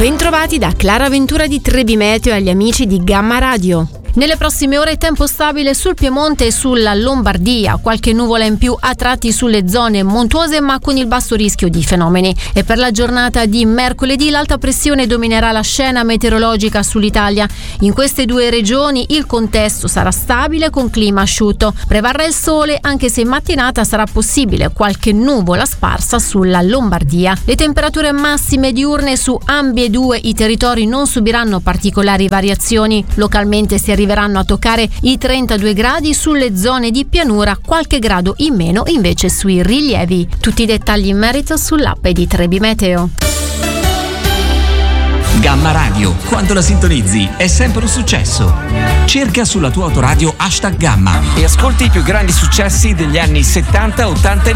Bentrovati da Clara Ventura di Trebi Meteo e agli amici di Gamma Radio. Nelle prossime ore tempo stabile sul Piemonte e sulla Lombardia, qualche nuvola in più a tratti sulle zone montuose ma con il basso rischio di fenomeni. E per la giornata di mercoledì l'alta pressione dominerà la scena meteorologica sull'Italia. In queste due regioni il contesto sarà stabile con clima asciutto. Prevarrà il sole anche se in mattinata sarà possibile qualche nuvola sparsa sulla Lombardia. Le temperature massime diurne su ambedue i territori non subiranno particolari variazioni. Localmente si arriveranno a toccare i 32 gradi sulle zone di pianura, qualche grado in meno invece sui rilievi. Tutti i dettagli in merito sull'app di Trebi Meteo. Gamma Radio, quando la sintonizzi è sempre un successo. Cerca sulla tua autoradio #Gamma e ascolti i più grandi successi degli anni 70, 80 e